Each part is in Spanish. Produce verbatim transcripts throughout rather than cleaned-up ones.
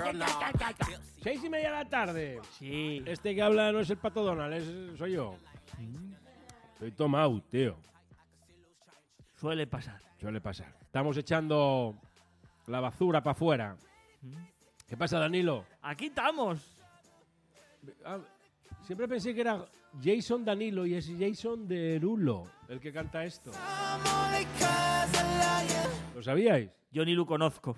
Seis y media de la tarde. Sí. Este que habla no es el Pato Donald, es, soy yo. Estoy tomado, tío. Suele pasar. Suele pasar. Estamos echando la basura para afuera. ¿Qué pasa, Danilo? Aquí estamos. Ah, siempre pensé que era Jason Danilo y es Jason Derulo el que canta esto. ¿Lo sabíais? Yo ni lo conozco.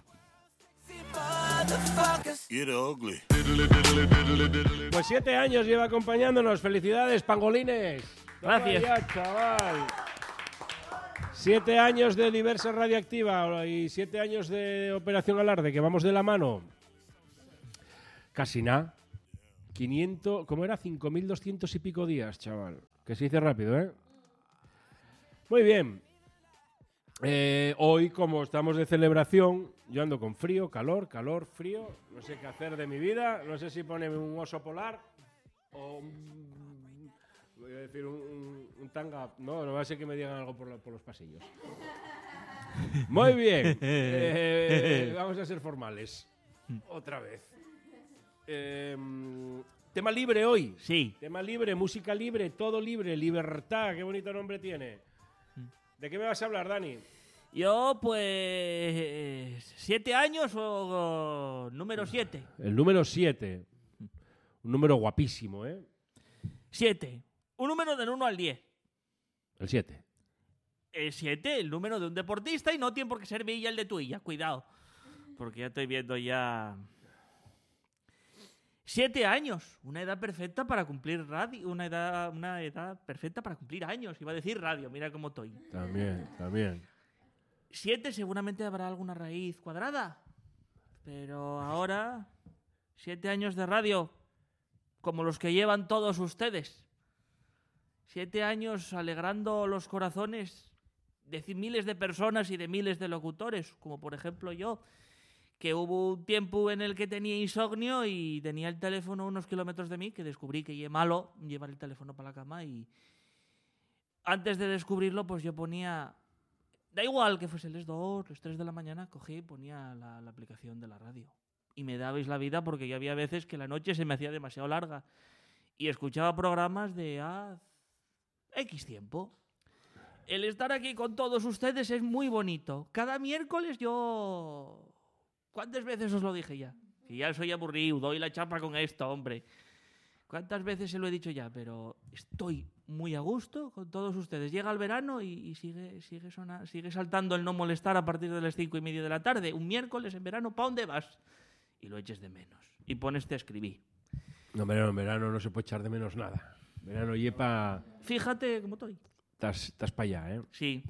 Pues siete años lleva acompañándonos. ¡Felicidades, pangolines! Gracias. Toma ya, chaval. Siete años de Diversa Radioactiva y siete años de Operación Alarde, que vamos de la mano. Casi nada. quinientos, ¿cómo era? cinco mil doscientos y pico días, chaval. Que se dice rápido, ¿eh? Muy bien. Eh, hoy, como estamos de celebración, yo ando con frío, calor, calor, frío. No sé qué hacer de mi vida. No sé si ponerme un oso polar o un, voy a decir un, un, un tanga. No, no va a ser que me digan algo por, la, por los pasillos. Muy bien. Eh, vamos a ser formales. Otra vez. Eh, tema libre hoy. Sí. Tema libre, música libre, todo libre, libertad. Qué bonito nombre tiene. ¿De qué me vas a hablar, Dani? Yo, pues... ¿Siete años o, o número siete? El número siete. Un número guapísimo, ¿eh? Siete. Un número del uno al diez. El siete. El siete, el número de un deportista y no tiene por qué ser Villa el de Tuilla. Cuidado. Porque ya estoy viendo ya... Siete años. Una edad perfecta para cumplir radio. Una edad, una edad perfecta para cumplir años. Iba a decir radio. Mira cómo estoy. También, también. Siete seguramente habrá alguna raíz cuadrada. Pero ahora... Siete años de radio. Como los que llevan todos ustedes. Siete años alegrando los corazones de miles de personas y de miles de locutores. Como por ejemplo yo. Que hubo un tiempo en el que tenía insomnio y tenía el teléfono unos kilómetros de mí, que descubrí que es malo llevar el teléfono para la cama y antes de descubrirlo pues yo ponía, da igual que fuese las dos, las tres de la mañana, cogí y ponía la, la aplicación de la radio y me dabais la vida porque ya había veces que la noche se me hacía demasiado larga y escuchaba programas de haz X tiempo. El estar aquí con todos ustedes es muy bonito. Cada miércoles yo... ¿Cuántas veces os lo dije ya? Que ya soy aburrido, doy la chapa con esto, hombre. ¿Cuántas veces se lo he dicho ya? Pero estoy muy a gusto con todos ustedes. Llega el verano y, y sigue, sigue, sona, sigue saltando el no molestar a partir de las cinco y media de la tarde. Un miércoles en verano, ¿pa' dónde vas? Y lo eches de menos. Y poneste a escribir. No, verano, en verano no se puede echar de menos nada. Verano yepa... Fíjate cómo estoy. Estás para allá, ¿eh? Sí.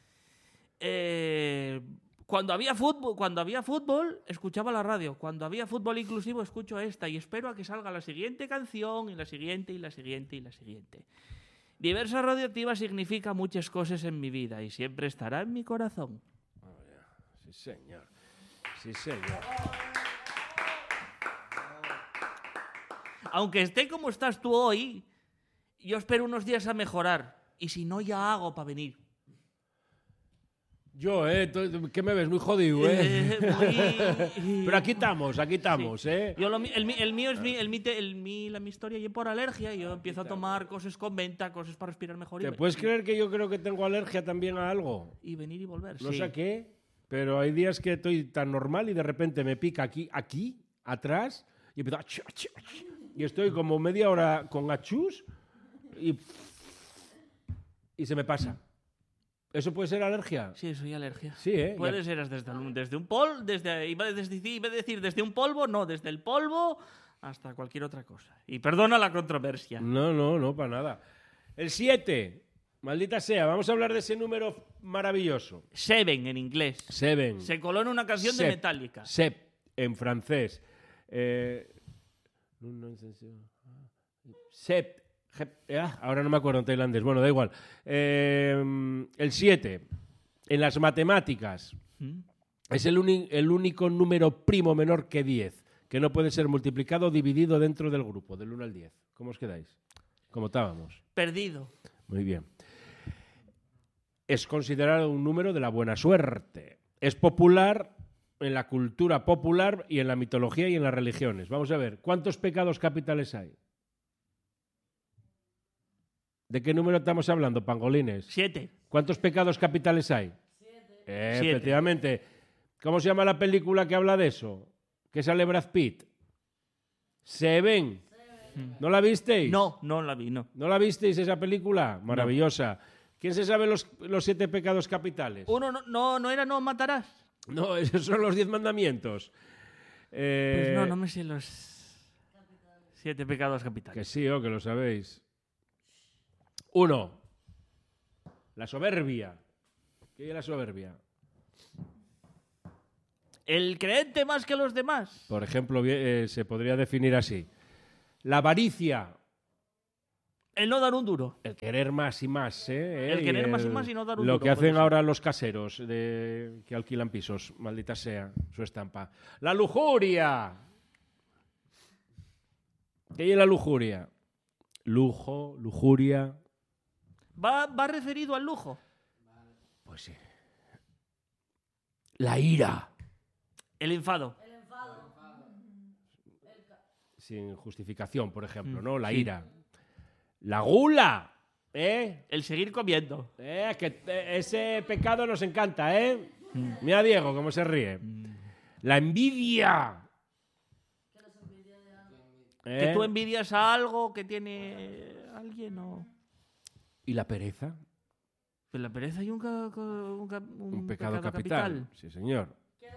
Eh... Cuando había fútbol, cuando había fútbol, escuchaba la radio. Cuando había fútbol inclusivo, escucho esta. Y espero a que salga la siguiente canción, y la siguiente, y la siguiente, y la siguiente. Diversa Radioactiva significa muchas cosas en mi vida y siempre estará en mi corazón. Oh, yeah. Sí, señor. Sí, señor. Aunque esté como estás tú hoy, yo espero unos días a mejorar. Y si no, ya hago para venir. Yo, ¿eh? ¿Qué me ves? Muy jodido, ¿eh? eh muy... Pero aquí estamos, aquí estamos, sí. ¿Eh? Yo lo, el, el mío es mi, el, mi, el, mi, la, mi historia y por alergia. Y yo empiezo a tomar cosas con venta, cosas para respirar mejor. ¿Te y puedes creer que yo creo que tengo alergia también a algo? Y venir y volver, No sí. sé a qué, pero hay días que estoy tan normal y de repente me pica aquí, aquí, atrás, y empiezo... Ach, ach, ach, y estoy como media hora con achús y... y se me pasa. ¿Eso puede ser alergia? Sí, soy alergia. Sí, ¿eh? Puede ya... ser desde un, desde un polvo, desde, iba, a decir, iba a decir desde un polvo, no, desde el polvo hasta cualquier otra cosa. Y perdona la controversia. No, no, no, para nada. El siete, maldita sea, vamos a hablar de ese número maravilloso. Seven en inglés. Seven. Se coló en una canción Sep, de Metallica. Sep, en francés. Eh... Sep. Ahora no me acuerdo en tailandés. Bueno, da igual. Eh, el siete, en las matemáticas, ¿Mm? es el, uni- el único número primo menor que diez, que no puede ser multiplicado o dividido dentro del grupo, del uno al diez. ¿Cómo os quedáis? ¿Cómo estábamos? Perdido. Muy bien. Es considerado un número de la buena suerte. Es popular en la cultura popular y en la mitología y en las religiones. Vamos a ver, ¿cuántos pecados capitales hay? ¿De qué número estamos hablando, pangolines? Siete. ¿Cuántos pecados capitales hay? Eh, Siete. efectivamente. ¿Cómo se llama la película que habla de eso? Que sale Brad Pitt. Seven. ¿No la visteis? No, no la vi, no. ¿No la visteis esa película? Maravillosa. ¿Quién se sabe los, los siete pecados capitales? Uno no, no, no era no matarás. No, esos son los diez mandamientos. Eh, Pues no, no me sé los siete pecados capitales. Que sí, oh, que lo sabéis. Uno. La soberbia. ¿Qué es la soberbia? El creente más que los demás. Por ejemplo, eh, se podría definir así. La avaricia. El no dar un duro. El querer más y más, ¿eh? El Y querer más y más y no dar un Lo duro, que puede hacen ser. ahora los caseros de, que alquilan pisos, maldita sea, su estampa. La lujuria. ¿Qué es la lujuria? Lujo, lujuria. Va, va referido al lujo. Pues sí. La ira. El enfado. Sin justificación, por ejemplo, Mm, ¿no? La sí. ira. La gula. ¿Eh? El seguir comiendo. Eh, que eh, ese pecado nos encanta, ¿eh? Mira a Diego cómo se ríe. La envidia. Que ¿Eh? tú envidias a algo que tiene alguien o... ¿Y la pereza? Pero la pereza hay un, ca- ca- un, ca- un Un pecado, capital. Sí, señor.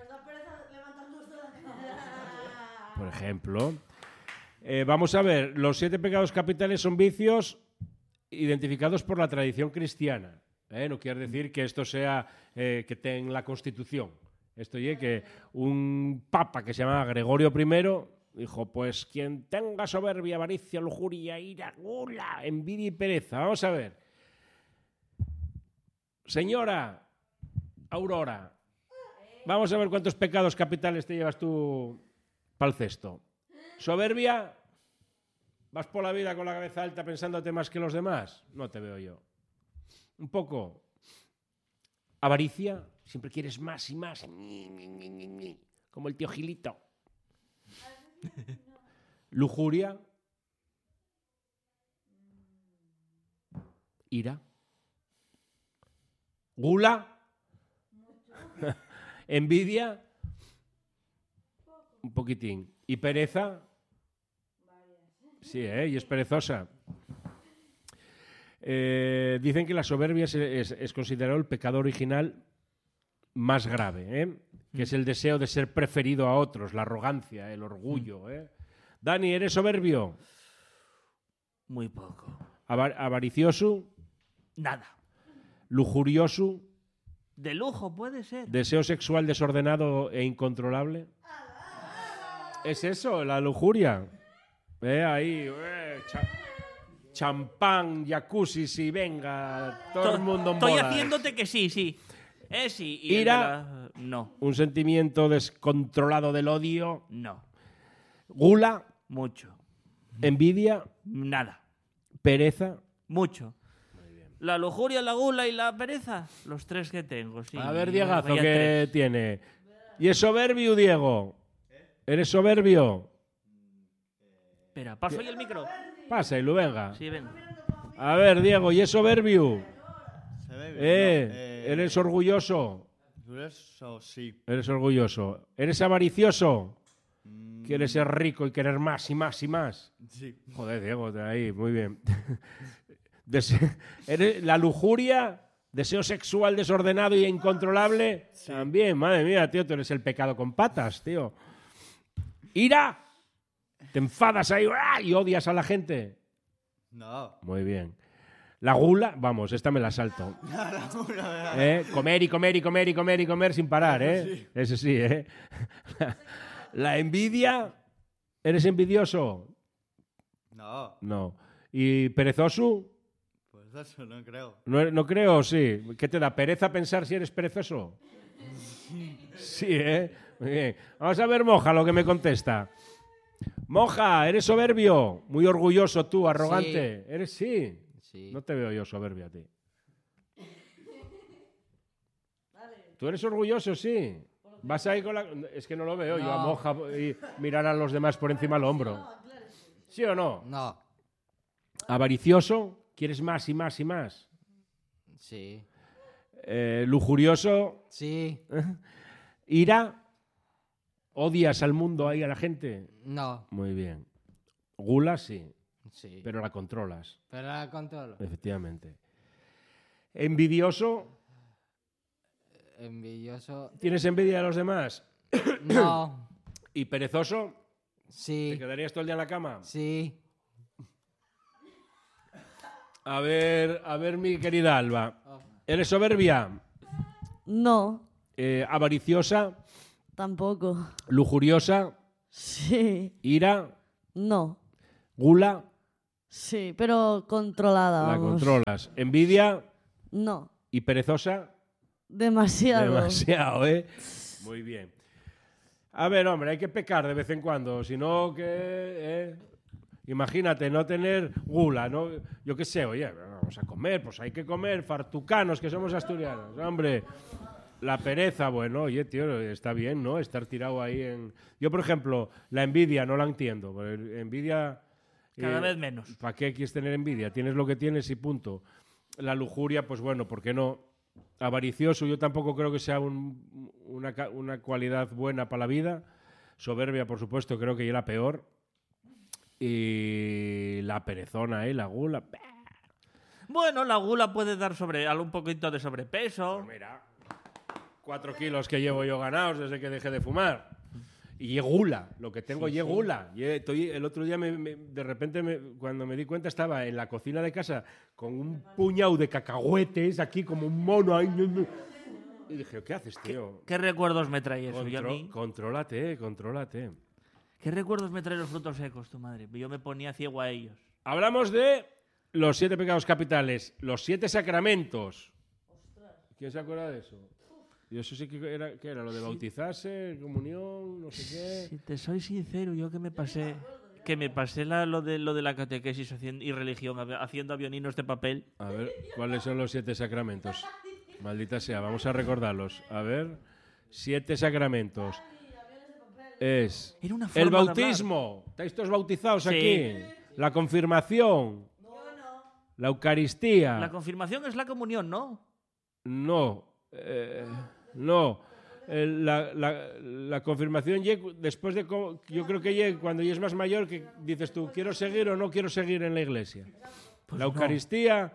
Por ejemplo. Eh, vamos a ver, los siete pecados capitales son vicios identificados por la tradición cristiana. ¿eh? No quiere decir que esto sea eh, que esté en la Constitución. Esto es que un papa que se llamaba Gregorio primero dijo, pues quien tenga soberbia, avaricia, lujuria, ira, gula, envidia y pereza. Vamos a ver. Señora Aurora, vamos a ver cuántos pecados capitales te llevas tú para el cesto. ¿Soberbia? ¿Vas por la vida con la cabeza alta pensándote más que los demás? No te veo yo. Un poco. ¿Avaricia? Siempre quieres más y más. Como el tío Gilito. ¿Lujuria? ¿Ira? ¿Gula? ¿Envidia? Un poquitín. ¿Y pereza? Sí, ¿eh? Y es perezosa. Eh, dicen que la soberbia es, es, es considerado el pecado original más grave, ¿eh? Que es el deseo de ser preferido a otros, la arrogancia, el orgullo. ¿eh? Dani, ¿eres soberbio? Muy poco. Avar- ¿Avaricioso? Nada. ¿Lujurioso? De lujo puede ser. ¿Deseo sexual desordenado e incontrolable? ¿Es eso, la lujuria? Eh, ahí, eh, cha- champán, jacuzzi, sí, venga, todo el mundo en Estoy bolas. haciéndote que sí, sí. Eh, sí. Y el Ira. de la- No, Un sentimiento descontrolado del odio, no. gula, Mucho. envidia, Nada. pereza. Mucho. La lujuria, la gula y la pereza. Los tres que tengo, sí. A ver, Diegazo, Vaya ¿qué tres. tiene? ¿Y es soberbio, Diego? ¿Eres soberbio? Espera, paso ahí el micro. Pasa y lo venga. Sí, venga. A ver, Diego, ¿y es soberbio? Se ve bien, Eh, ¿no? Eh, ¿Eres orgulloso? Eso sí. Eres orgulloso. ¿Eres avaricioso? Mm, ¿Quieres ser rico y querer más y más y más? Sí. Joder, Diego, de ahí, muy bien. Dese- ¿Eres la lujuria? ¿Deseo sexual desordenado e incontrolable? También, madre mía, tío, tú eres el pecado con patas, tío. ¿Ira? ¿Te enfadas ahí ¡ah! Y odias a la gente? No. Muy bien. La gula, vamos, esta me la salto. ¿Eh? Comer y comer y comer y comer y comer sin parar, ¿eh? Eso sí, ¿eh? La envidia, ¿eres envidioso? No. No. ¿Y perezoso? Pues eso no creo. No, no creo, sí. ¿Qué te da pereza pensar si eres perezoso? Sí, ¿eh? Muy bien. Vamos a ver, Moja, lo que me contesta. Moja, ¿eres soberbio? Muy orgulloso tú, arrogante. ¿Eres sí? Sí. No te veo yo soberbio a ti. ¿Tú eres orgulloso, sí? Vas ahí con la... Es que no lo veo, yo No. a moja y mirar a los demás por encima del hombro. ¿Sí o no? No. Avaricioso, quieres más y más y más. Sí. Eh, lujurioso, Sí. ira, odias al mundo ahí a la gente. No. Muy bien. Gula, sí, Sí. pero la controlas, Pero la controlo. efectivamente. Envidioso, Envidioso. ¿tienes envidia de los demás? No. Y perezoso, ¿te Sí. quedarías todo el día en la cama? Sí. A ver, a ver, mi querida Alba. ¿Eres soberbia? No, Eh, avariciosa, tampoco. lujuriosa, Sí, ira, no. gula, Sí, pero controlada, la vamos. controlas. Envidia No, y perezosa, demasiado. demasiado, ¿eh? Muy bien. A ver, hombre, hay que pecar de vez en cuando, si no que... ¿eh? Imagínate, no tener gula, ¿no? Yo qué sé, oye, vamos a comer, pues hay que comer, fartucanos, que somos asturianos, hombre. La pereza, bueno, oye, tío, está bien, ¿no? Estar tirado ahí en... Yo, por ejemplo, la envidia no la entiendo. porque Envidia... Cada vez menos. ¿Para qué quieres tener envidia? Tienes lo que tienes y punto. La lujuria, pues bueno, ¿por qué no? Avaricioso, yo tampoco creo que sea un- una, ca- una cualidad buena para la vida. Soberbia, por supuesto, creo que ya la peor. Y la perezona, ¿eh? La gula. Bueno, la gula puede dar sobre algo un poquito de sobrepeso. Mira, cuatro kilos que llevo yo ganados desde que dejé de fumar. Y ye gula, lo que tengo Sí, ye sí. gula. Ye- estoy- el otro día, me- me- de repente, me- cuando me di cuenta, estaba en la cocina de casa con un puñado de cacahuetes aquí como un mono ahí. Y dije, ¿qué haces, tío? ¿Qué recuerdos me trae eso? Yo a Contro- mí- contrólate, contrólate. ¿Qué recuerdos me traen los frutos secos, tu madre? Yo me ponía ciego a ellos. Hablamos de los siete pecados capitales, los siete sacramentos. ¿Quién se acuerda de eso? Y eso sí que era, ¿qué era? Lo de bautizarse, comunión, no sé qué. Si te soy sincero, yo que me pasé que me pasé la- lo, de, lo de la catequesis haciendo, y religión hav- haciendo avioninos de papel. A ver, ¿cuáles son los siete sacramentos? Maldita sea, vamos a recordarlos. A ver, siete sacramentos. Es Era una el forma de hablar. bautismo. ¿Estáis todos bautizados Sí. aquí? La confirmación. La Eucaristía. La confirmación es la comunión, ¿no? No, eh, no. Eh, la, la- la confirmación ye cu- después de co- yo creo que ye cuando ya es más mayor que dices tú quiero seguir o no quiero seguir en la iglesia. Pues la no. Eucaristía,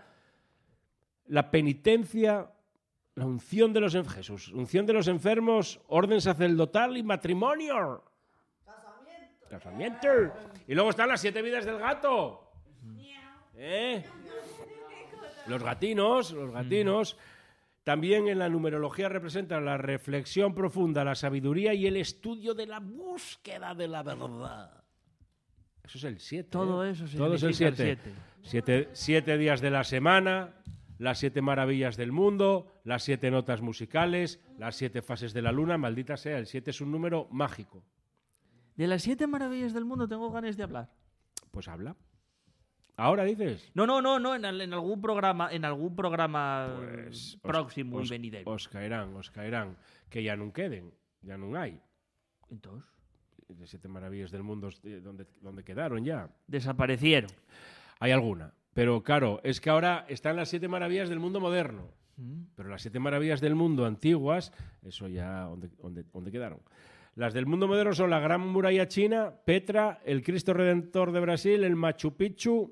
la penitencia, la unción de los enfermos, Jesús, unción de los enfermos, orden sacerdotal y matrimonio. Casamiento. Casamiento. Y luego están las siete vidas del gato. ¿Eh? Los gatinos, los gatinos. También en la numerología representan la reflexión profunda, la sabiduría y el estudio de la búsqueda de la verdad. Eso es el siete. Todo eso Todo es el significa el siete. siete. Siete, siete días de la semana, las siete maravillas del mundo, las siete notas musicales, las siete fases de la luna. Maldita sea, el siete es un número mágico. De las siete maravillas del mundo tengo ganas de hablar. Pues habla. Ahora dices. No, no, no, no, en, al- en algún programa, en algún programa Pues, os- próximo os, y venidero. Os caerán, os caerán. Que ya no queden, ya no hay. Entonces, De siete maravillas del mundo, eh, ¿dónde, dónde quedaron ya? desaparecieron. Hay alguna. Pero claro, es que ahora están las siete maravillas del mundo moderno. Mm. Pero las siete maravillas del mundo antiguas, eso ya, ¿dónde, dónde, dónde quedaron? Las del mundo moderno son la Gran Muralla China, Petra, el Cristo Redentor de Brasil, el Machu Picchu,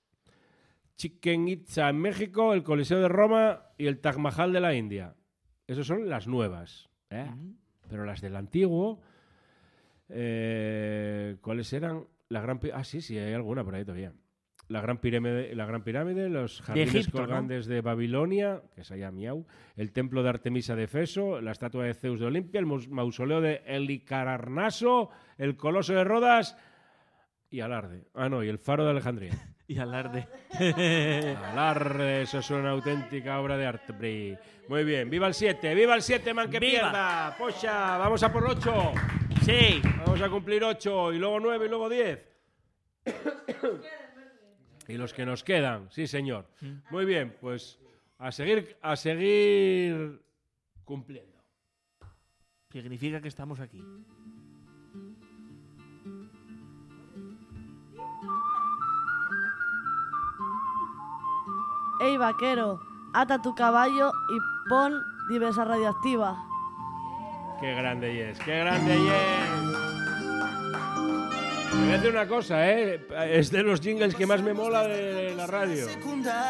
Chichen Itza en México, el Coliseo de Roma y el Taj Mahal de la India. Esas son las nuevas. ¿eh? Mm. Pero las del antiguo, eh, ¿cuáles eran? La gran pi- ah, sí, sí, hay alguna por ahí todavía. La Gran Pirámide, la Gran Pirámide los jardines Egipto, ¿no? colgantes de Babilonia, que es allá miau, el templo de Artemisa de Efeso, la estatua de Zeus de Olimpia, el mus- mausoleo de Helicarnaso, el coloso de Rodas y Alarde. Ah, no, y el faro de Alejandría. Y alarde. Alarde, eso es una auténtica obra de arte. Pri. Muy bien, viva el siete, viva el siete, man que ¡Viva! pierda. Pocha, vamos a por ocho. Sí. Vamos a cumplir ocho y luego nueve y luego diez. Y los que nos quedan, sí, señor. Muy bien, pues a seguir, a seguir cumpliendo. Significa que estamos aquí. Ey, vaquero, ata tu caballo y pon Diversa Radioactiva. Qué grande es, qué grande es. Te voy a decir una cosa, ¿eh? Es de los jingles que más me mola de la radio.